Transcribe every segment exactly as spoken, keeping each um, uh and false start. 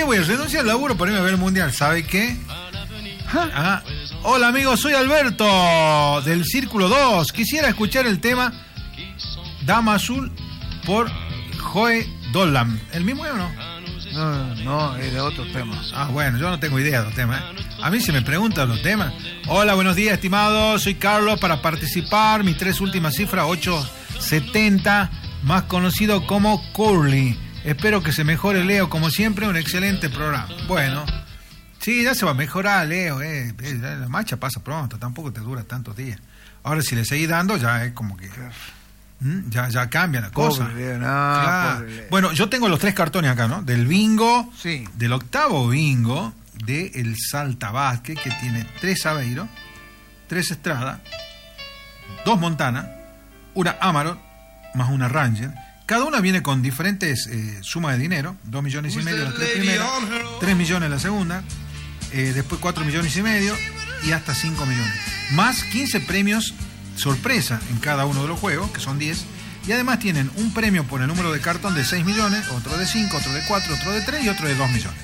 qué voy a renunciar al laburo para irme a ver el mundial? ¿Sabe qué? Ah, hola amigos, soy Alberto del Círculo dos. Quisiera escuchar el tema Dama Azul por Joe Dolan. ¿El mismo o no? No, no, es de otros temas. Ah, bueno, yo no tengo idea de los temas, ¿eh? A mí se me preguntan los temas. Hola, buenos días, estimados. Soy Carlos para participar. Mis tres últimas cifras, ocho setenta, más conocido como Curly. Espero que se mejore, Leo. Como siempre, un excelente programa. Bueno, sí, ya se va a mejorar, Leo. Eh. La marcha pasa pronto, tampoco te dura tantos días. Ahora, si le seguís dando, ya es como que... ¿Mm? Ya, ya cambia la cosa. Pobre Leo, no, claro. pobre Leo. Bueno, yo tengo los tres cartones acá, ¿no? Del bingo, sí. Del octavo bingo, de el Salta Vázquez, que tiene tres Aveiro, tres Estrada, dos Montana, una Amarok, más una Ranger. Cada una viene con diferentes eh, sumas de dinero, dos millones y medio las tres primeras, tres millones la segunda, eh, después cuatro millones y medio y hasta cinco millones. Más quince premios sorpresa en cada uno de los juegos, que son diez, y además tienen un premio por el número de cartón de seis millones, otro de cinco, otro de cuatro, otro de tres y otro de dos millones.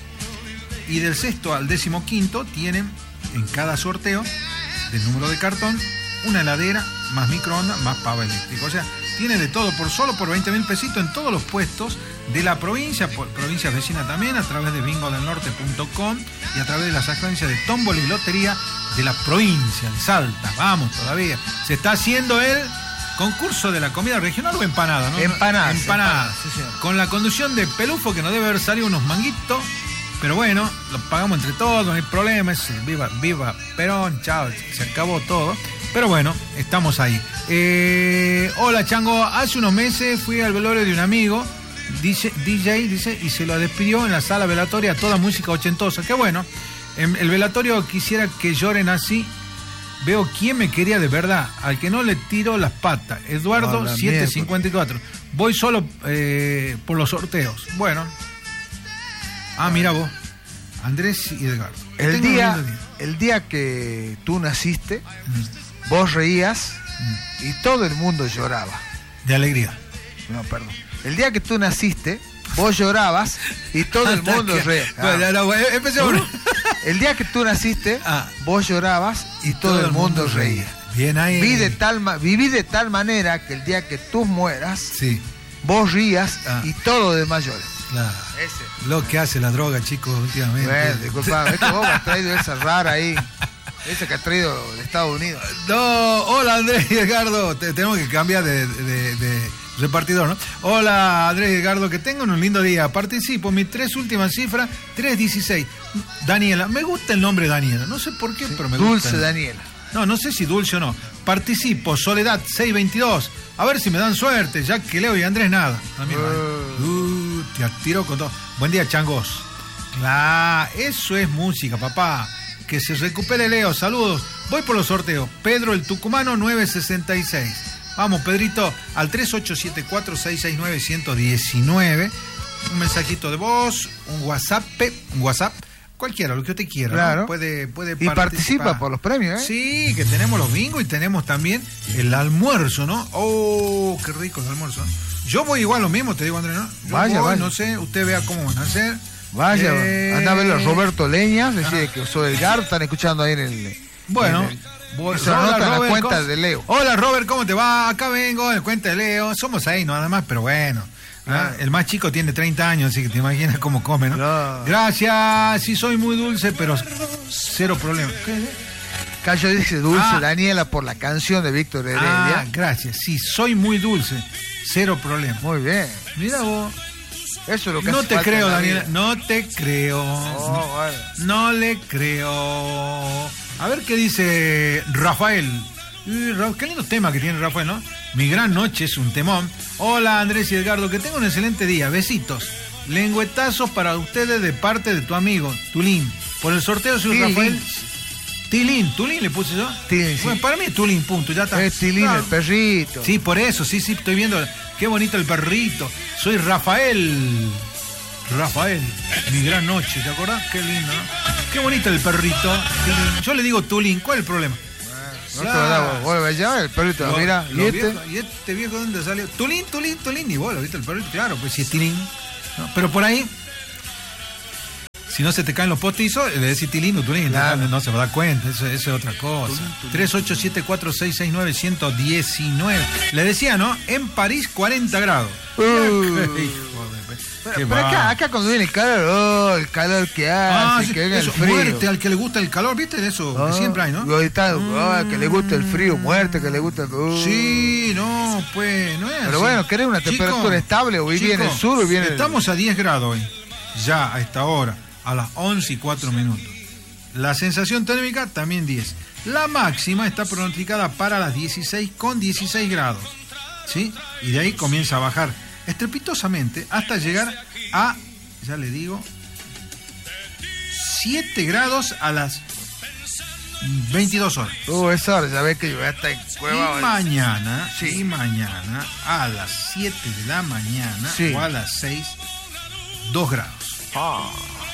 Y del sexto al décimo quinto tienen en cada sorteo del número de cartón una heladera, más microondas, más pava eléctrico. O sea, tiene de todo por solo por veinte mil pesitos en todos los puestos de la provincia, por provincias vecinas también, a través de bingo del norte punto com y a través de las agencias de tómbola y lotería de la provincia de Salta. Vamos, todavía. Se está haciendo el concurso de la comida regional o empanada, ¿no? Empanadas. Empanadas. Sí, señor. Con la conducción de Pelufo, que nos debe haber salido unos manguitos, pero bueno, lo pagamos entre todos, no hay problema. Es viva, viva Perón, chao, se acabó todo. Pero bueno, estamos ahí. Eh, hola, Chango. Hace unos meses fui al velorio de un amigo, dice, D J, dice, y se lo despidió en la sala velatoria a toda música ochentosa. Qué bueno. En el velatorio quisiera que lloren así. Veo quién me quería de verdad. Al que no le tiro las patas. Eduardo Hola, siete cincuenta y cuatro. Voy solo eh, por los sorteos. Bueno. Ah, mira vos. Andrés y Edgardo. El día, el día que tú naciste, mm. vos reías mm. y todo el mundo lloraba. De alegría. No, perdón. El día que tú naciste, vos llorabas y todo el mundo reía. Ah. Bueno, no, bueno, empecemos. El día que tú naciste, ah. vos llorabas y todo, todo el mundo, mundo reía. Bien ahí. Viví de tal, viví de tal manera que el día que tú mueras, sí. vos rías ah. y todo de mayores. Claro. Ese. Lo que hace la droga, chicos, últimamente. Bueno, disculpame, es que vos has traído esa rara ahí. Esa que has traído de Estados Unidos. No, hola Andrés y Edgardo. Te, tenemos que cambiar de, de, de repartidor, ¿no? Hola Andrés y Edgardo, que tengan un lindo día. Participo, mis tres últimas cifras, tres dieciséis. Daniela, me gusta el nombre Daniela. No sé por qué, sí, pero me Dulce gusta. Dulce Daniela. No, no sé si dulce o no. Participo, Soledad seiscientos veintidós. A ver si me dan suerte, ya que Leo y Andrés nada. A mí, uh. Uh, te atiro con todo. Buen día, changos. Claro, eso es música, papá. Que se recupere Leo, saludos. Voy por los sorteos. Pedro el Tucumano novecientos sesenta y seis. Vamos, Pedrito, al tres ocho siete cuatro seis seis nueve uno uno nueve. Un mensajito de voz, un WhatsApp, un WhatsApp. Cualquiera, lo que usted quiera, claro. ¿no? Puede, puede y participa por los premios, ¿eh? Sí, que tenemos los bingos y tenemos también el almuerzo, ¿no? Oh, qué rico el almuerzo. Yo voy igual lo mismo, te digo, Andrés, ¿no? Yo vaya, voy, vaya. No sé, usted vea cómo van a hacer. Vaya, eh... anda a ver a Roberto Leñas, decide que soy el Gar, están escuchando ahí en el... Bueno, en el, voy, se anota en la cuenta ¿cómo? de Leo. Hola, Robert, ¿cómo te va? Acá vengo, en cuenta de Leo. Somos ahí, no, nada más, pero bueno. ¿Ah? El más chico tiene treinta años, así que te imaginas cómo come, ¿no? no. Gracias, sí soy muy dulce, pero cero problema. ¿Qué? Cayo dice Dulce ah. Daniela por la canción de Víctor Heredia. Ah, gracias, sí, soy muy dulce, cero problema. Muy bien. Mira vos. Eso es lo que No hace te falta creo, en la Daniela, vida. no te creo. Oh, bueno. No le creo. A ver qué dice Rafael. Qué lindo tema que tiene Rafael, ¿no? Mi gran noche es un temón. Hola Andrés y Edgardo, que tengan un excelente día. Besitos. Lengüetazos para ustedes de parte de tu amigo Tulín. Por el sorteo soy Tilín. Rafael. Tilín, Tulín le puse yo. Tilín, sí. Bueno, para mí es Tulín, punto, ya está. Es Tilín, ah, el perrito. Sí, por eso, sí, sí, estoy viendo. Qué bonito el perrito. Soy Rafael. Rafael, mi gran noche, ¿te acordás? Qué lindo, ¿no? Qué bonito el perrito. Tilín. Yo le digo Tulín, ¿cuál es el problema? No te da, vuelve allá, el perrito, lo, mira, lo ¿y este? Viejo, ¿y este viejo dónde salió? Tulín, Tulín, Tulín, y vos lo viste el perrito, claro, pues si es Tilín. ¿No? Pero por ahí Si no se te caen los postizos, le decís tilín, tulín, claro. no, no se va a dar cuenta, eso, eso es otra cosa. tres ocho siete cuatro seis seis nueve uno uno nueve. Le decía, ¿no? En París, cuarenta grados. Uh. Pero, pero acá, acá cuando viene el calor, oh, el calor que hace, ah, sí, que venga el frío. Muerte al que le gusta el calor, ¿viste? Eso oh, que siempre hay, ¿no? Está, oh, que le gusta el frío, muerte, que le gusta el... Oh. Sí, no, pues, no es Pero así. bueno, ¿querés una Chico, temperatura estable o vivir en el sur o viene Estamos el... a diez grados hoy, ya a esta hora, a las once y cuatro minutos. La sensación térmica también diez. La máxima está pronosticada para las dieciséis con dieciséis grados, ¿sí? Y de ahí comienza a bajar estrepitosamente hasta llegar a, ya le digo, siete grados a las veintidós horas. Uh, esa hora, ya ves que yo hasta en cueva. Y mañana, sí. y mañana a las siete de la mañana sí. o a las seis, dos grados. Ah.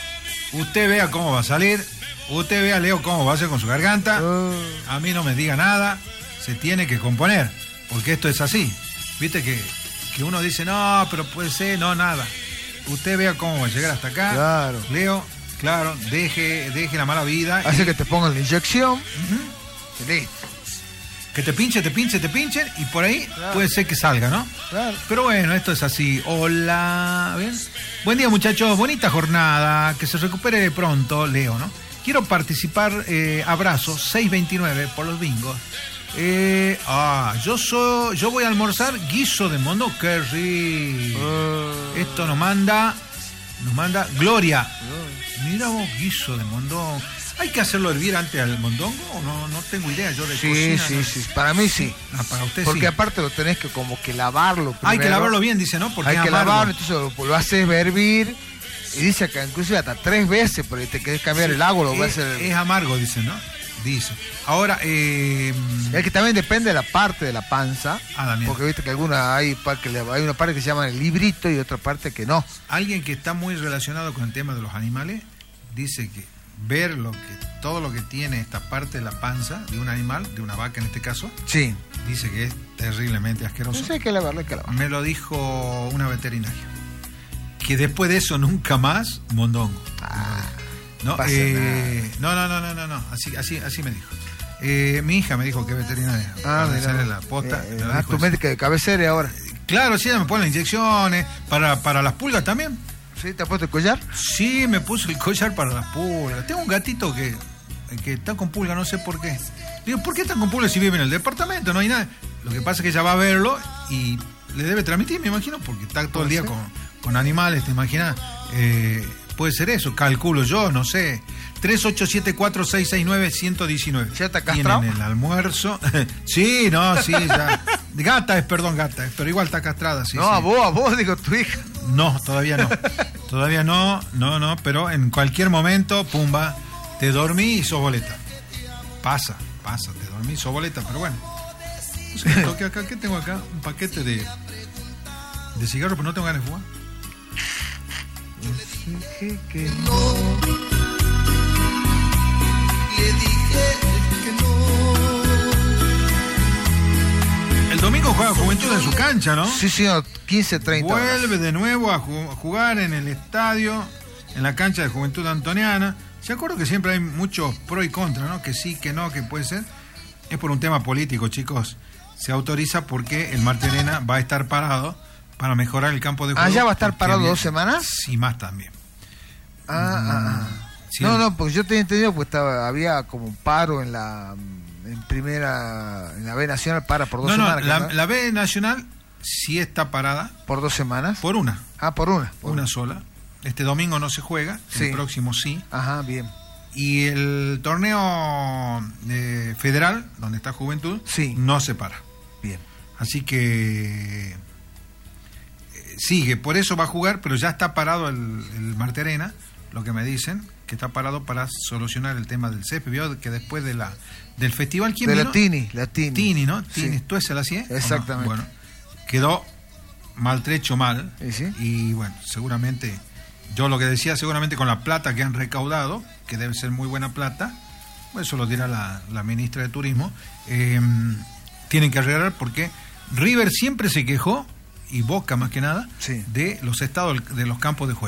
Usted vea cómo va a salir, usted vea, Leo, cómo va a hacer con su garganta. Uh. A mí no me diga nada, se tiene que componer, porque esto es así. Viste que, que uno dice, no, pero puede ser, no, nada. Usted vea cómo va a llegar hasta acá. Claro. Leo, claro, deje, deje la mala vida. Hace y... que te pongan la inyección. Uh-huh. Y listo. Que te pinche, te pinche, te pinchen y por ahí claro. puede ser que salga, ¿no? Claro. Pero bueno, esto es así. Hola, ¿bien? Buen día, muchachos. Bonita jornada. Que se recupere pronto, Leo, ¿no? Quiero participar, eh, abrazo, seis veintinueve por los bingos. Eh, ah, yo soy, yo voy a almorzar guiso de mondongo. Qué rico. Uh. Esto nos manda, nos manda Gloria. Uh. Mira vos, guiso de mondongo. ¿Hay que hacerlo hervir antes al mondongo o no? No tengo idea yo de sí, cocina. Sí, ¿no? sí, para mí sí. Ah, para usted Porque sí. aparte lo tenés que como que lavarlo primero. Hay que lavarlo bien, dice, ¿no? Porque hay que amargo. lavarlo, entonces lo, lo haces hervir y dice que inclusive hasta tres veces porque te querés cambiar sí, el agua, lo es, va a hacer. Es amargo, dice, ¿no? Dice. Ahora, eh... es que también depende de la parte de la panza. Ah, porque viste que alguna hay, hay una parte que se llama el librito y otra parte que no. Alguien que está muy relacionado con el tema de los animales dice que ver lo que todo lo que tiene esta parte de la panza de un animal, de una vaca en este caso, sí, dice que es terriblemente asqueroso. Entonces hay que lavarlo, hay que lavarlo. Me lo dijo una veterinaria. Que después de eso nunca más mondongo. Ah, no, eh, no, no, no, no, no, no, así, así, así me dijo. Eh, mi hija me dijo que es veterinaria. Ah, para hacerle la posta. Eh, ah, tu médica de cabecera ahora. Claro, sí, me pone las inyecciones para, para las pulgas también. ¿Sí? ¿Te has puesto el collar? Sí, me puse el collar para las pulgas. Tengo un gatito que, que está con pulga, no sé por qué. Digo, ¿por qué está con pulga si vive en el departamento? No hay nada. Lo que pasa es que ella va a verlo y le debe transmitir, me imagino, porque está todo el día con, con animales, ¿te imaginas? Eh, puede ser eso, calculo yo, no sé. tres ocho siete cuatro seis seis nueve uno uno nueve. ¿Ya está castrado? Tienen el almuerzo. Sí, no, sí, ya. Gata es, perdón, gata es, pero igual está castrada, sí. No, sí. a vos, a vos, digo, tu hija. No, todavía no. Todavía no, no, no, pero en cualquier momento, pumba, te dormí y sos boleta. Pasa, pasa, te dormí y sos boleta, pero bueno. No sé, ¿qué toque acá? ¿Qué tengo acá? Un paquete de, de cigarros, pero no tengo ganas de fumar. Dije que no. Le dije que no. El domingo juega Juventud en su cancha, ¿no? Sí, señor, quince treinta. Vuelve de nuevo a jugar en el estadio, en la cancha de Juventud Antoniana. Se acuerdo que siempre hay muchos pro y contra, ¿no? Que sí, que no, que puede ser. Es por un tema político, chicos. Se autoriza porque el Martí Arena va a estar parado para mejorar el campo de juego. ¿Ah, ya va a estar parado había... dos semanas? Sí, más también. Ah, mm, ah, ah. Sí, no, no, porque yo tenía entendido pues estaba, había como un paro en la en primera, en la B Nacional para por dos no, semanas. No, la, la B Nacional sí está parada. ¿Por dos semanas? Por una. Ah, por una. Por una, una sola. Este domingo no se juega, sí. El próximo sí. Ajá, bien. Y el torneo eh, federal, donde está Juventud, sí. No se para. Bien. Así que eh, sigue, por eso va a jugar, pero ya está parado el, el Martí Arena, lo que me dicen, que está parado para solucionar el tema del césped. Vio que después de la del festival, ¿quién de vino? la Tini, la Tini. Tini, ¿no? Tini, sí. ¿tú ese la hacías? Exactamente. No? Bueno, quedó maltrecho mal. ¿Y, sí? Y bueno, seguramente, yo lo que decía, seguramente con la plata que han recaudado, que debe ser muy buena plata, eso lo dirá la, la ministra de Turismo, eh, tienen que arreglar porque River siempre se quejó, y Boca más que nada, sí. de los estados de los campos de juego.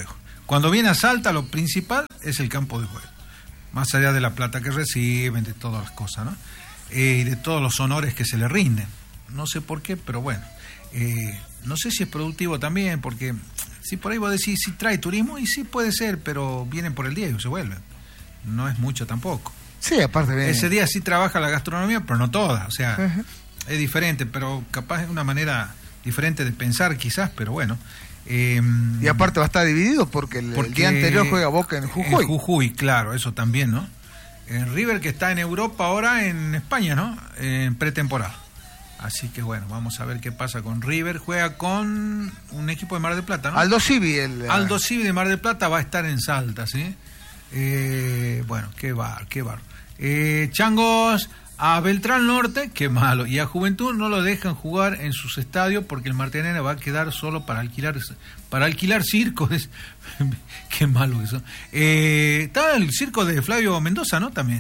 Cuando viene a Salta, lo principal es el campo de juego. Más allá de la plata que reciben, de todas las cosas, ¿no? Eh, y de todos los honores que se le rinden. No sé por qué, pero bueno. Eh, no sé si es productivo también, porque si por ahí vos decís, si trae turismo, y sí puede ser, pero vienen por el día y se vuelven. No es mucho tampoco. Sí, aparte de... Ese día sí trabaja la gastronomía, pero no toda. O sea, uh-huh. es diferente, pero capaz es una manera diferente de pensar quizás, pero bueno. Eh, y aparte va a estar dividido porque el, porque el día anterior juega Boca en Jujuy. En Jujuy, claro, eso también, ¿no? En River, que está en Europa ahora, en España, ¿no? En pretemporada. Así que bueno, vamos a ver qué pasa con River. Juega con un equipo de Mar del Plata, ¿no? Aldo Civi. El, Aldo Civi de Mar del Plata va a estar en Salta, ¿sí? Eh, bueno, qué bar, qué bar. Eh, Changos a Beltrán Norte, qué malo. Y a Juventud no lo dejan jugar en sus estadios porque el Martianena va a quedar solo para alquilar para alquilar circos. Qué malo eso. Eh, está el circo de Flavio Mendoza, ¿no? También.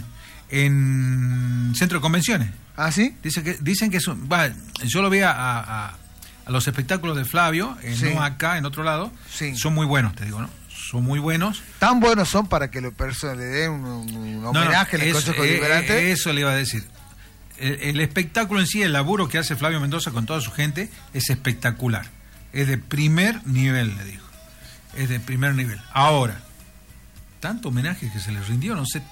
En Centro de Convenciones. ¿Ah, sí? Dicen que, dicen que son, va, yo lo vi a, a, a los espectáculos de Flavio, eh, sí. no acá, en otro lado. Sí. Son muy buenos, te digo, ¿no? Son muy buenos. Tan buenos son para que los personas le den un, un homenaje no, no, en el Consejo eh, Deliberante. Eso le iba a decir. El, el espectáculo en sí, el laburo que hace Flavio Mendoza con toda su gente, es espectacular. Es de primer nivel, le digo. Es de primer nivel. Ahora, tanto homenaje que se le rindió, no sé,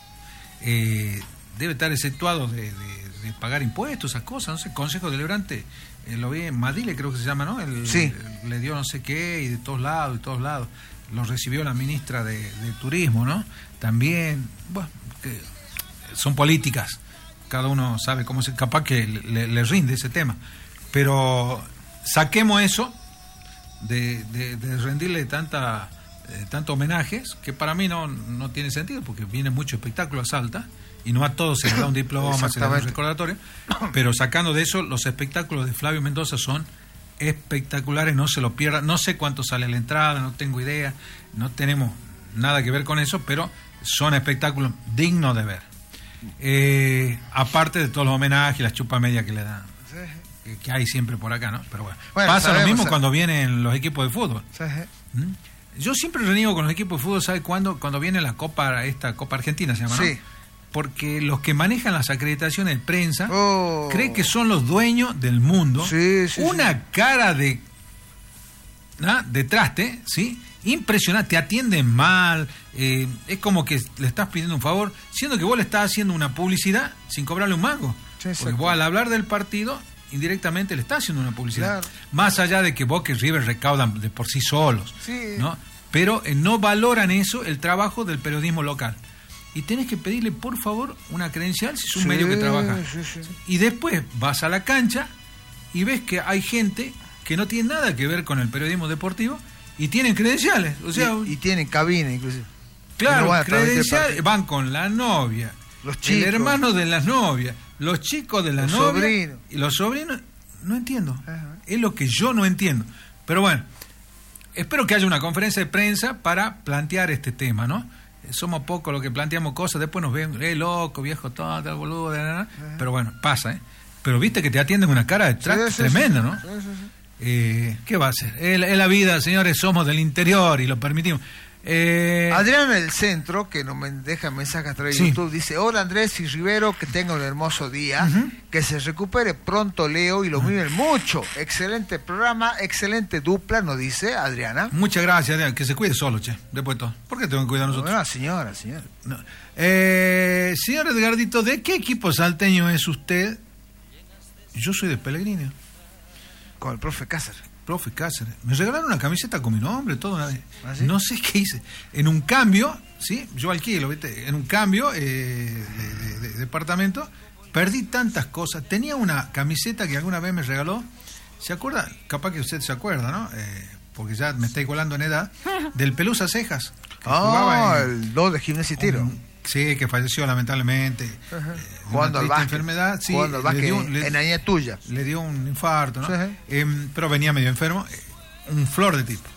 eh, debe estar exceptuado de, de, de pagar impuestos, esas cosas, no sé, Consejo Deliberante, eh, lo vi en Madile, creo que se llama, ¿no? El, sí. el, le dio no sé qué, y de todos lados, de todos lados. Lo recibió la ministra de, de Turismo, ¿no? También, bueno, que son políticas, cada uno sabe cómo se, capaz que le, le rinde ese tema, pero saquemos eso de, de, de rendirle tanta eh, tanto homenajes, que para mí no, no tiene sentido, porque viene mucho espectáculo a Salta, y no a todos se les da un diploma, se les da un recordatorio, pero sacando de eso, los espectáculos de Flavio Mendoza son espectaculares, no se lo pierdan. No sé cuánto sale la entrada, no tengo idea, no tenemos nada que ver con eso, pero son espectáculos dignos de ver. Eh, aparte de todos los homenajes, las chupas medias que le dan, que, que hay siempre por acá, ¿no? Pero bueno, bueno pasa sabemos, lo mismo cuando vienen los equipos de fútbol. ¿Mm? Yo siempre reniego con los equipos de fútbol, ¿sabe cuándo? Cuando viene la Copa, esta Copa Argentina se llama, ¿no? Sí. Porque los que manejan las acreditaciones de prensa oh. creen que son los dueños del mundo. Sí, sí, una sí. cara de ¿no? de traste, ¿sí? Impresionante, te atienden mal, eh, es como que le estás pidiendo un favor, siendo que vos le estás haciendo una publicidad sin cobrarle un mango. Sí, porque vos al hablar del partido, indirectamente le estás haciendo una publicidad. Claro. Más allá de que Boca y River recaudan de por sí solos, sí. ¿no? Pero eh, no valoran eso, el trabajo del periodismo local. Y tenés que pedirle, por favor, una credencial si es un sí, medio que trabaja. Sí, sí. Y después vas a la cancha y ves que hay gente que no tiene nada que ver con el periodismo deportivo y tienen credenciales. O sea, y, y tienen cabina, inclusive. Claro, van credenciales, van con la novia, los chicos, el hermano de las novias, los chicos de la los novia. Sobrinos. Y los sobrinos, no entiendo. Ajá. Es lo que yo no entiendo. Pero bueno, espero que haya una conferencia de prensa para plantear este tema, ¿no? Somos pocos los que planteamos cosas, después nos ven, eh, loco, viejo, todo, tal, boludo, uh-huh. Pero bueno, pasa, ¿eh? Pero viste que te atienden una cara de track sí, sí, tremenda, sí, ¿no? Sí, sí, sí. Eh, ¿Qué va a ser? Es, es la vida, señores, somos del interior y lo permitimos. Eh... Adrián del Centro, que nos deja mensajes a través de sí. YouTube, dice: hola Andrés y Rivero, que tenga un hermoso día, uh-huh. que se recupere pronto Leo y lo miren uh-huh. mucho. Excelente programa, excelente dupla, nos dice Adriana. Muchas gracias, Adrián, que se cuide solo, che, después de todo. ¿Por qué tengo que cuidar nosotros? No, señora, señora. No. Eh, señor Edgardito, ¿de qué equipo salteño es usted? Yo soy de Pellegrini. Con el profe Cáceres. Profe Cáceres. Me regalaron una camiseta con mi nombre, todo. Una... ¿Ah, sí? No sé qué hice. En un cambio, ¿sí? Yo alquilo, ¿viste? En un cambio eh, de, de, de departamento, perdí tantas cosas. Tenía una camiseta que alguna vez me regaló. ¿Se acuerda? Capaz que usted se acuerda, ¿no? Eh, porque ya me está igualando en edad. Del Pelusa Cejas. Ah, oh, el dos de gimnasia y tiro. Un, sí, que falleció lamentablemente. Uh-huh. eh, jugando al básquet. Enfermedad. Sí, jugando al básquet dio, le, en año tuya. Le dio un infarto, ¿no? Uh-huh. Eh, pero venía medio enfermo. Eh, un flor de tipo.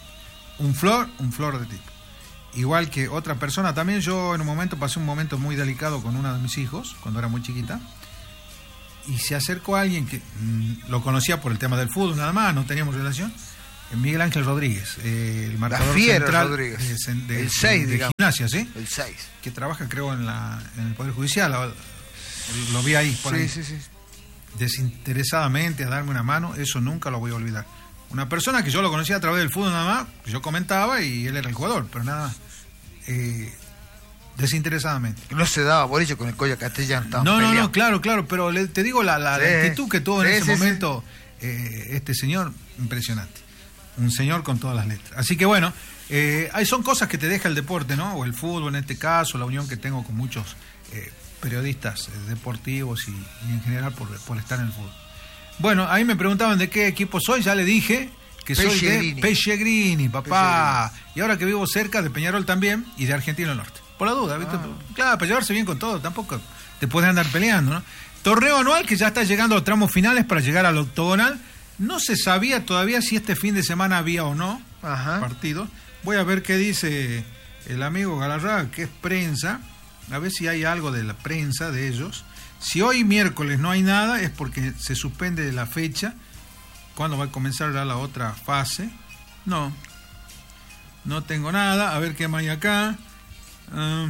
Un flor, un flor de tipo. Igual que otra persona. También yo en un momento pasé un momento muy delicado con una de mis hijos, cuando era muy chiquita. Y se acercó a alguien que mmm, lo conocía por el tema del fútbol, nada más, no teníamos relación. Miguel Ángel Rodríguez, eh, el marcador Fiera central Rodríguez. de, de, el seis, de digamos. Gimnasia, ¿sí? El seis. Que trabaja, creo, en, la, en el Poder Judicial. Lo, lo vi ahí, por sí, ahí. Sí, sí, Desinteresadamente a darme una mano, eso nunca lo voy a olvidar. Una persona que yo lo conocía a través del fútbol nada más, yo comentaba y él era el jugador, pero nada más. Eh, desinteresadamente. No se daba bolillo con el Colla Castellano. No, no, peleando. no, claro, claro, pero le, te digo la, la, sí, la actitud que tuvo sí, en ese sí, momento sí. Eh, este señor, impresionante. Un señor con todas las letras. Así que bueno, eh, hay, son cosas que te deja el deporte, ¿no? O el fútbol en este caso, la unión que tengo con muchos eh, periodistas eh, deportivos y, y en general por, por estar en el fútbol. Bueno, ahí me preguntaban de qué equipo soy, ya le dije que soy de Pellegrini, papá. Pellegrini. Y ahora que vivo cerca de Peñarol también y de Argentino del Norte. Por la duda, ¿viste? Ah. Claro, para llevarse bien con todo, tampoco te puedes andar peleando, ¿no? Torneo anual que ya está llegando a los tramos finales para llegar al octogonal. No se sabía todavía si este fin de semana había o no Ajá. partido. Voy a ver qué dice el amigo Galarraga, que es prensa, a ver si hay algo de la prensa de ellos. Si hoy miércoles no hay nada es porque se suspende la fecha. ¿Cuándo va a comenzar ya la otra fase? No, no tengo nada. A ver qué más hay acá. Uh,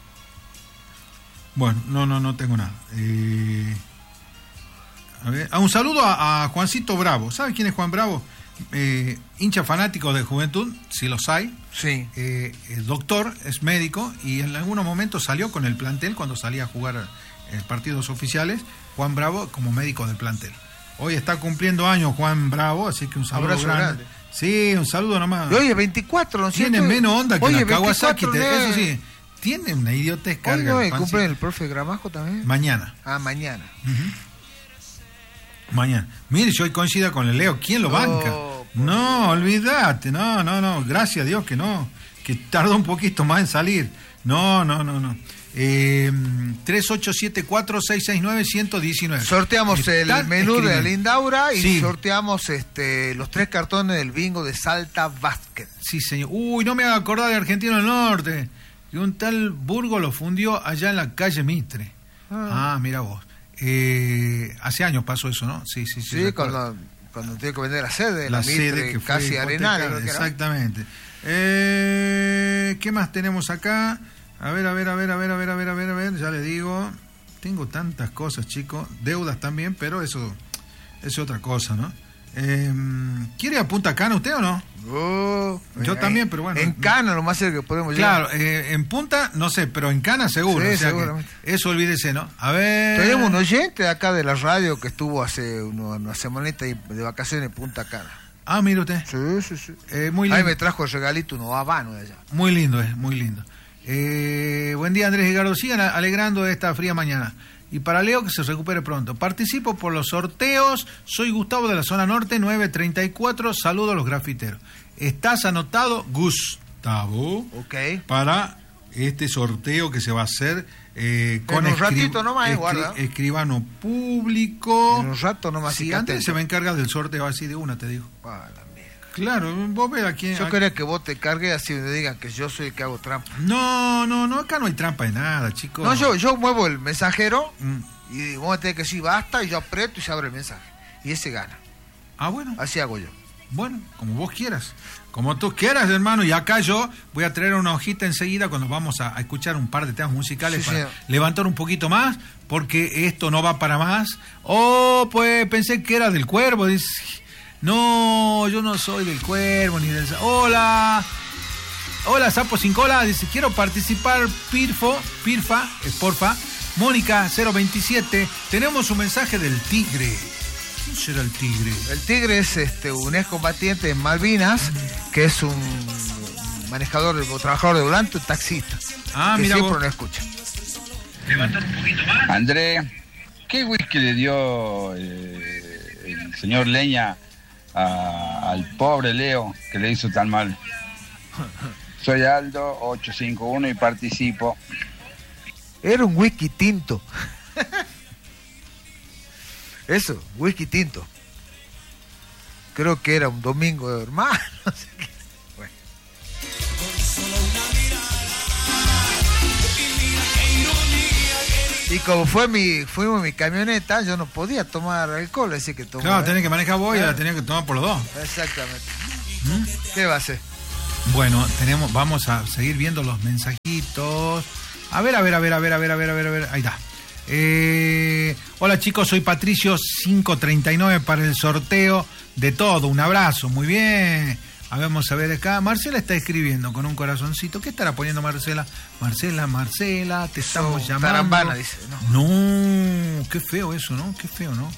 bueno, no, no, no tengo nada. Eh... A ver, a un saludo a, a Juancito Bravo. ¿Sabe quién es Juan Bravo? Eh, hincha fanático de Juventud, si los hay. Sí. Eh, es doctor, es médico y en algunos momentos salió con el plantel cuando salía a jugar eh, partidos oficiales. Juan Bravo como médico del plantel. Hoy está cumpliendo años Juan Bravo, así que un saludo Abrazo grande. grande. Sí, un saludo nomás. Y hoy es veinticuatro, ¿no? Tiene menos onda que Oye, la Kawasaki. veinticuatro, te, eso sí, tiene una idiotez carga. ¿Hoy no cumple el profe Gramajo también? Mañana. Ah, mañana. Uh-huh. Mañana. Mire, yo hoy coincido con el Leo. ¿Quién lo banca? Oh, no, olvídate. No, no, no. Gracias a Dios que no. Que tardó un poquito más en salir. No, no, no, no. Eh, tres ocho siete cuatro seis seis nueve uno uno nueve. Sorteamos el menú escribiendo. de Lindaura y sí. sorteamos este los tres cartones del bingo de Salta Basket. Sí, señor. Uy, no me haga acordar de Argentino del Norte. Que un tal Burgo lo fundió allá en la calle Mitre. Ah, ah mira vos. Eh, hace años pasó eso, ¿no? Sí, sí, sí. Sí, cuando, cuando tuve que vender la sede, la, la sede Mitre, que casi Arenal. Exactamente. Eh, ¿Qué más tenemos acá? A ver, a ver, a ver, a ver, a ver, a ver, a ver, a ver, ya le digo. Tengo tantas cosas, chicos. Deudas también, pero eso, eso es otra cosa, ¿no? Eh, ¿Quiere a Punta Cana usted o no? Oh, yo en, también, pero bueno. En Cana lo más cerca que podemos llegar. Claro, eh, en Punta, no sé, pero en Cana seguro. Sí, o sea seguramente. Eso olvídese, ¿no? A ver. Tenemos un oyente acá de la radio que estuvo hace uno, una semanita de vacaciones en Punta Cana. Ah, mire usted. Sí, sí, sí. Eh, muy lindo. Ahí me trajo el regalito, unos habanos de allá. Muy lindo, es, muy lindo. Eh, buen día, Andrés y Gardo. Sigan alegrando esta fría mañana. Y para Leo, que se recupere pronto. Participo por los sorteos. Soy Gustavo de la zona norte, nueve treinta y cuatro. Saludo a los grafiteros. Estás anotado, Gustavo, okay, para este sorteo que se va a hacer eh, con en un ratito nomás, escri guarda. escribano público. En un rato nomás. Sí, antes se va a encargar del sorteo así de una, te digo. Ah, claro, vos ves aquí. Yo quería que vos te cargues así me digan que yo soy el que hago trampa. No, no, no, acá no hay trampa de nada, chicos. No, yo, yo muevo el mensajero mm. y vos me tenés que decir basta y yo aprieto y se abre el mensaje. Y ese gana. Ah, bueno. Así hago yo. Bueno, como vos quieras. Como tú quieras, hermano. Y acá yo voy a traer una hojita enseguida cuando vamos a, a escuchar un par de temas musicales, sí, para señor. levantar un poquito más, porque esto no va para más. Oh, pues pensé que era del Cuervo. Dice, no, yo no soy del Cuervo ni del... Hola. Hola, Sapo Sin Cola. Dice, quiero participar, Pirfo, Pirfa, eh, porfa. Mónica cero veintisiete. Tenemos un mensaje del Tigre. ¿Quién será el Tigre? El Tigre es este un excombatiente en Malvinas, que es un manejador o trabajador de volante, un taxista. Ah, que mira siempre vos. lo escucha. Levantar un poquito más. Andrés, ¿qué whisky le dio eh, el señor Leña a, al pobre Leo que le hizo tan mal? Soy Aldo, ocho cinco uno y participo. Era un whisky tinto. Eso, whisky tinto. Creo que era un domingo de hermano. No sé qué. Bueno. Y como fue mi, fuimos mi camioneta, yo no podía tomar alcohol, así que tomé. Claro, tenés que manejar vos y la tenés que tomar por los dos. Exactamente. ¿Mm? ¿Qué va a hacer? Bueno, tenemos, vamos a seguir viendo los mensajitos. A ver, a ver, a ver, a ver, a ver, a ver, a ver, a ver. Ahí está. Eh, hola chicos, soy Patricio quinientos treinta y nueve para el sorteo de todo. Un abrazo, muy bien. A ver, vamos a ver acá. Marcela está escribiendo con un corazoncito. ¿Qué estará poniendo Marcela? Marcela, Marcela, te estamos So, llamando. Tarambana, dice. No. no, qué feo eso, ¿no? Qué feo, ¿no?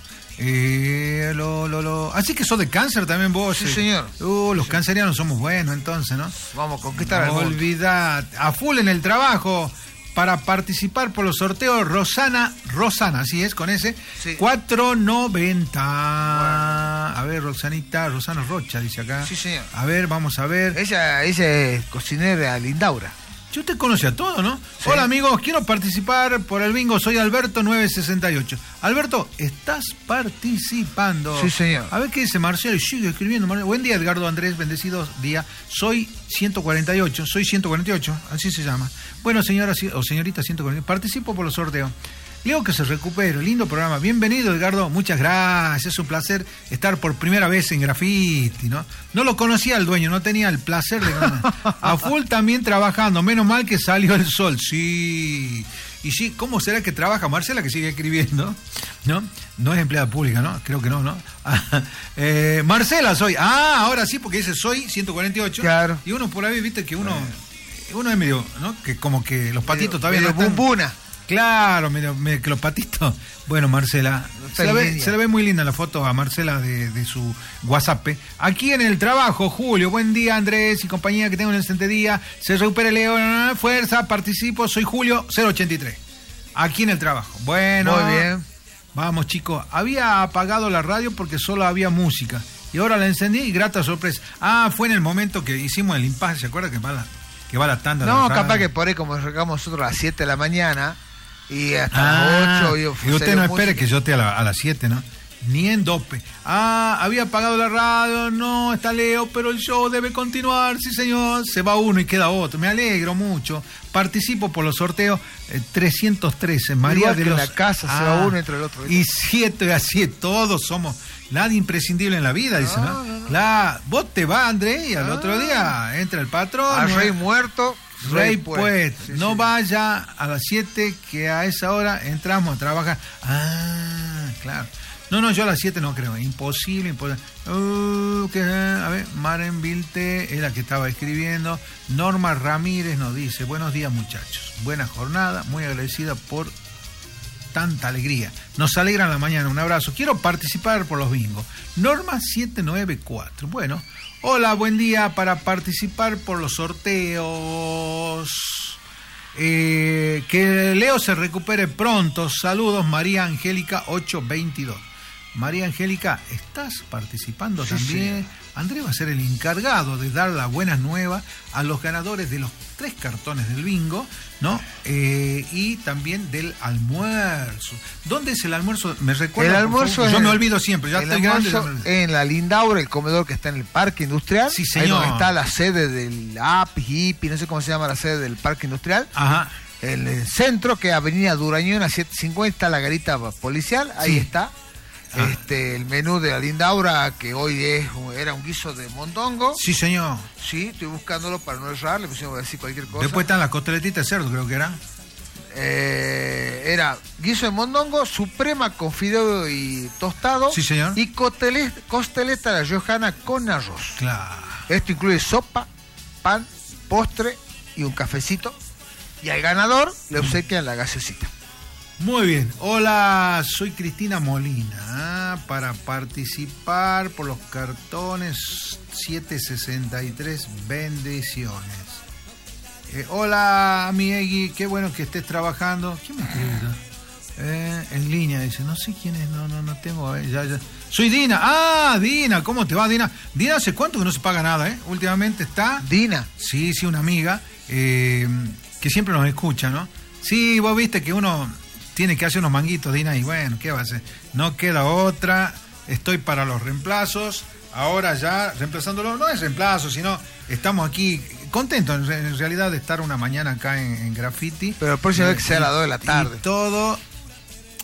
Eh, lo, lo, lo. Así que sos de cáncer también vos. Sí, eh. señor. Uh, los sí. cancerianos somos buenos entonces, ¿no? Vamos a conquistar no el mundo. Olvidad. A full en el trabajo. Para participar por los sorteos, Rosana, Rosana, así es, con ese, sí. cuatro noventa. Bueno. A ver, Rosanita, Rosana Rocha, dice acá. Sí, señor. A ver, vamos a ver. Ella, ella es cocinera Lindaura. Yo te conoce a todo, ¿no? Sí. Hola amigos, quiero participar por el bingo, soy Alberto nueve sesenta y ocho. Alberto, ¿estás participando? Sí, señor. A ver qué dice Marcelo, y sigue escribiendo. Buen día, Edgardo Andrés, bendecido día. Soy ciento cuarenta y ocho, soy ciento cuarenta y ocho, así se llama. Bueno, señora o señorita ciento cuarenta y ocho, participo por los sorteos. Leo que se recupere, lindo programa. Bienvenido, Edgardo, muchas gracias. Es un placer estar por primera vez en Graffiti, ¿no? No lo conocía al dueño, no tenía el placer de... A full también trabajando, menos mal que salió el sol, sí. Y sí, ¿cómo será que trabaja Marcela, que sigue escribiendo? ¿No? No es empleada pública, ¿no? Creo que no, ¿no? eh, Marcela soy. Ah, ahora sí, porque dice soy ciento cuarenta y ocho. Claro. Y uno por ahí, viste, que uno... Uno es medio, ¿no? Que como que los patitos medio, todavía medio no están... bumbuna. Claro, mira, mira que los patitos. Bueno, Marcela, se la, ve, se la ve muy linda la foto a Marcela de, de su WhatsApp. Aquí en el trabajo, Julio, buen día Andrés y compañía, que tengo un excelente día. Se recupere León, fuerza, participo, soy Julio cero ochenta y tres. Aquí en el trabajo. Bueno. Muy bien. Vamos chicos, había apagado la radio porque solo había música. Y ahora la encendí y grata sorpresa. Ah, fue en el momento que hicimos el impasse, ¿se acuerda que va la, que va la tanda? No, de la capaz que por ahí como llegamos nosotros a las siete de la mañana... Y hasta ah, las ocho. Yo, y usted no espere que yo esté a, la, a las siete, ¿no? Ni en dope. Ah, había apagado la radio, no, está Leo, pero el show debe continuar, sí señor. Se va uno y queda otro. Me alegro mucho. Participo por los sorteos eh, trescientos trece. María igual de que los... en la casa ah, se va uno entre el otro. Y siete, así todos somos... Nada imprescindible en la vida, dice, ¿no? no, no, no. La, vos te vas, André, y al ah. otro día entra el patrón. Al ¿no? rey muerto... Rey pues, sí, no sí. Vaya a las siete, que a esa hora entramos a trabajar. Ah, claro. No, no, yo a las siete no creo, imposible, imposible. Uh, que, a ver, Maren Vilte es la que estaba escribiendo. Norma Ramírez nos dice, buenos días muchachos, buena jornada, muy agradecida por tanta alegría. Nos alegran la mañana, un abrazo. Quiero participar por los bingos. Norma siete nueve cuatro, bueno... Hola, buen día para participar por los sorteos. Eh, que Leo se recupere pronto. Saludos, María Angélica ocho veintidós. María Angélica, ¿estás participando sí, también? Sí. Andrés va a ser el encargado de dar las buenas nuevas a los ganadores de los tres cartones del bingo, ¿no? Eh, y también del almuerzo. ¿Dónde es el almuerzo? ¿Me recuerda? El almuerzo es Yo el, me olvido siempre, ya estoy grande. En la Lindaura, el comedor que está en el Parque Industrial. Sí, señor. Ahí donde está la sede del A P I, Hippie, no sé cómo se llama la sede del Parque Industrial. Ajá. En el centro, que es Avenida Durañón a siete cincuenta, la garita policial, ahí sí. Está. Ah. Este, el menú de la Lindaura, que hoy es era un guiso de mondongo. Sí, señor. Sí, estoy buscándolo para no errar, le pusimos a decir cualquier cosa. Después están las costeletitas de cerdo, creo que eran. Eh, era guiso de mondongo, suprema con fideo y tostado. Sí, señor. Y costeleta, costeleta de riojana con arroz. Claro. Esto incluye sopa, pan, postre y un cafecito. Y al ganador le obsequian la gaseosita. Muy bien, hola, soy Cristina Molina, ¿eh? Para participar por los cartones siete sesenta y tres, bendiciones. Eh, hola, mi Egui, qué bueno que estés trabajando. ¿Quién me escribe? Eh, en línea, dice, no sé quién es, no, no, no tengo, a ver, ya, ya. Soy Dina, ah, Dina, ¿cómo te va, Dina? Dina, ¿hace cuánto que no se paga nada, eh? Últimamente está... Dina. Sí, sí, una amiga eh, que siempre nos escucha, ¿no? Sí, vos viste que uno... Tiene que hacer unos manguitos, Dina, y bueno, ¿qué va a hacer? No queda otra, estoy para los reemplazos, ahora ya reemplazándolo, no es reemplazo, sino estamos aquí contentos en realidad de estar una mañana acá en, en Graffiti. Pero el próximo vez que sea a las dos de la tarde. Y todo,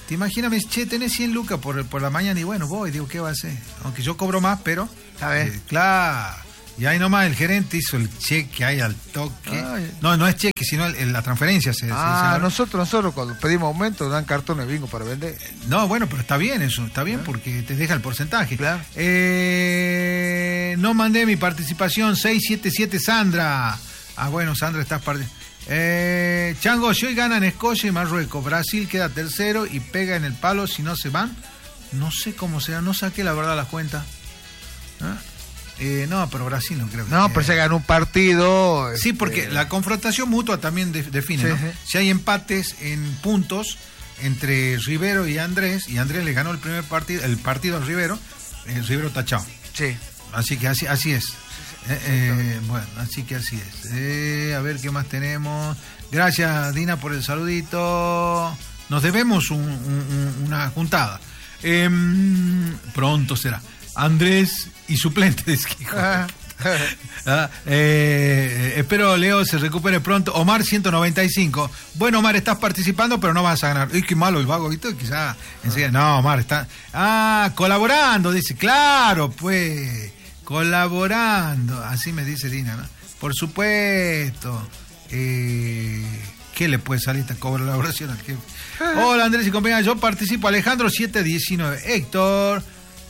Te imaginas, me dice, che, tenés cien lucas por, por la mañana y bueno, voy, digo, ¿qué va a hacer? Aunque yo cobro más, pero... ¿Sabes? Eh, claro. Y ahí nomás el gerente hizo el cheque ahí al toque. Ay. No, no es cheque, sino el, el, la transferencia. Se, ah, se nosotros nosotros cuando pedimos aumento dan cartones de bingo para vender. No, bueno, pero está bien eso, está bien, ¿eh? Porque te deja el porcentaje. Claro. Eh, no mandé mi participación, seis siete siete Sandra. Ah, bueno, Sandra, estás participando. Eh, Chango, si hoy ganan Escocia y Marruecos, Brasil queda tercero y pega en el palo si no se van. No sé cómo será, no saqué la verdad las cuentas. ¿Ah? Eh, no, pero Brasil no creo que... No, pero se ganó un partido... Sí, este... porque la confrontación mutua también de, define, sí, ¿no? Sí. Si hay empates en puntos entre Rivero y Andrés, y Andrés le ganó el primer partido, el partido al Rivero, el Rivero tachado. Sí. Así que así, así es. Eh, eh, bueno, así que así es. Eh, a ver qué más tenemos. Gracias, Dina, por el saludito. Nos debemos un, un, una juntada. Eh, pronto será. Andrés y suplente. Ah, eh, espero Leo se recupere pronto. Omar ciento noventa y cinco. Bueno, Omar, estás participando, pero no vas a ganar. Uy, qué malo el vago, ¿viste? Quizá enseguida. No, Omar, está. Ah, colaborando, dice. Claro, pues. Colaborando. Así me dice Dina, ¿no? Por supuesto. Eh, ¿Qué le puede salir esta colaboración al jefe? Hola, Andrés y compañía. Yo participo. Alejandro siete diecinueve. Héctor.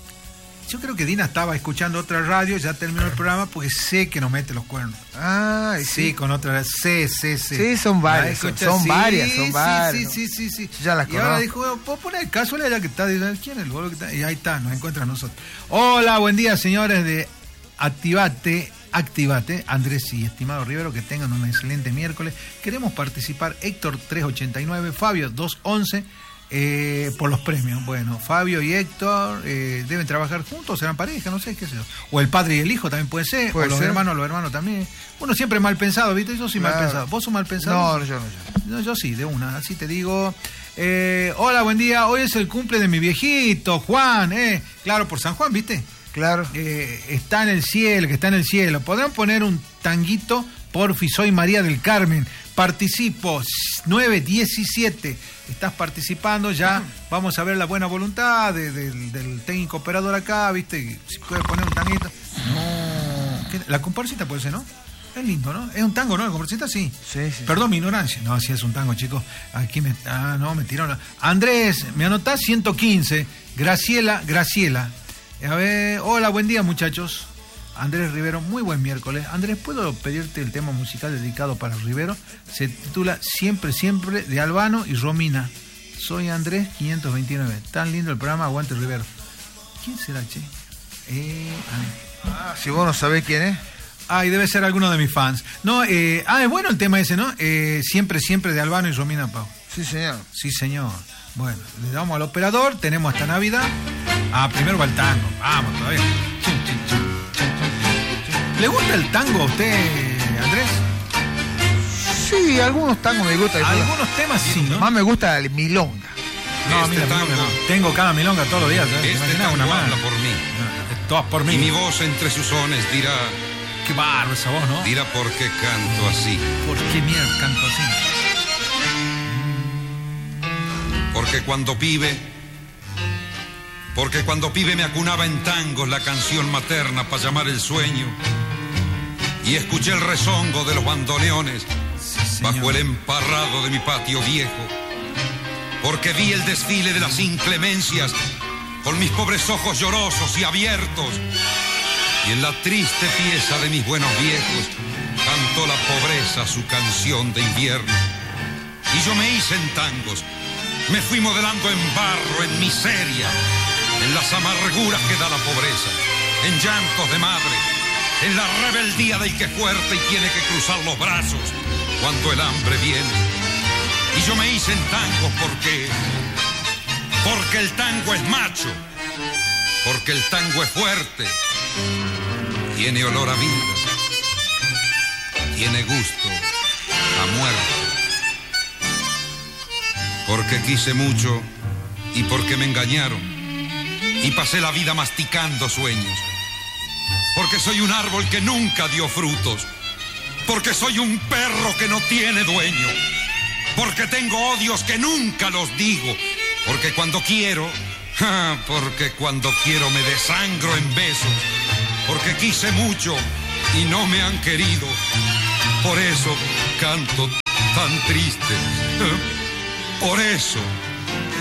Yo creo que Dina estaba escuchando otra radio, ya terminó el programa porque sé que nos mete los cuernos. Ah, sí, sí con otra, sé, sé, sé. Sí, son varias, son, son sí, varias, son sí, varias. Sí, sí, sí, sí. Ya las y conozco. ahora dijo, ¿puedo poner casualidad que está? ¿Quién es el boludo que está? Y ahí está, nos encuentra a nosotros. Hola, buen día, señores de Activate, Activate, Andrés y estimado Rivero, que tengan un excelente miércoles. Queremos participar, Héctor trescientos ochenta y nueve, Fabio doscientos once. Eh, por los premios. Bueno, Fabio y Héctor eh, deben trabajar juntos, serán pareja, no sé, qué sé yo. O el padre y el hijo también puede ser, ¿Puede o los ser? hermanos, los hermanos también. Uno siempre mal pensado, ¿viste? Yo soy claro. mal pensado. ¿Vos sos mal pensado? No, yo no. Yo, no, yo sí, de una, así te digo. Eh, hola, buen día. Hoy es el cumple de mi viejito, Juan, eh. Claro, por San Juan, ¿viste? Claro. Eh, está en el cielo, que está en el cielo. ¿Podrán poner un tanguito? Porfi, soy María del Carmen. Participo, nueve diecisiete. Estás participando, ya vamos a ver la buena voluntad de, de, del técnico operador acá, ¿viste? Si puede poner un tanguito. No. ¿Qué? La comparsita puede ser, ¿no? Es lindo, ¿no? Es un tango, ¿no? La comparsita sí. Sí, sí. Perdón mi ignorancia. No, sí es un tango, chicos. Aquí me. Ah, no, me tiraron. Andrés, me anotás ciento quince. Graciela, Graciela. A ver, hola, buen día, muchachos. Andrés Rivero, muy buen miércoles. Andrés, ¿puedo pedirte el tema musical dedicado para Rivero? Se titula Siempre, Siempre, de Albano y Romina. Soy Andrés quinientos veintinueve. Tan lindo el programa, aguante Rivero. ¿Quién será, che? Eh, ah, si vos no sabés quién es. Ay, debe ser alguno de mis fans. No, eh, ah, es bueno el tema ese, ¿no? Eh, Siempre, Siempre, de Albano y Romina Pau. Sí, señor. Sí, señor. Bueno, le damos al operador, tenemos hasta Navidad. Ah, primero va el tango. Vamos, todavía. Chum, chum, chum. ¿Le gusta el tango a usted, Andrés? Sí, algunos tangos me gustan. Algunos temas sí, ¿no? Más me gusta el milonga. No, este mira, tango, no. Tengo cada milonga todos los días. ¿eh? Este tango una habla por mí. No, todas por mí. Y mi voz entre sus sones dirá... Qué barro esa voz, ¿no? Dirá por qué canto así. ¿Por qué mierda canto así? Porque cuando pibe... Porque cuando pibe me acunaba en tangos la canción materna para llamar el sueño. Y escuché el rezongo de los bandoneones sí, bajo el emparrado de mi patio viejo. Porque vi el desfile de las inclemencias con mis pobres ojos llorosos y abiertos. Y en la triste pieza de mis buenos viejos cantó la pobreza su canción de invierno. Y yo me hice en tangos, me fui modelando en barro, en miseria, en las amarguras que da la pobreza, en llantos de madre, en la rebeldía del que es fuerte y tiene que cruzar los brazos cuando el hambre viene. Y yo me hice en tangos porque, porque el tango es macho, porque el tango es fuerte, tiene olor a vida, tiene gusto a muerte. Porque quise mucho y porque me engañaron y pasé la vida masticando sueños. Porque soy un árbol que nunca dio frutos. Porque soy un perro que no tiene dueño. Porque tengo odios que nunca los digo. Porque cuando quiero, ja, porque cuando quiero me desangro en besos. Porque quise mucho y no me han querido. Por eso canto tan triste. Por eso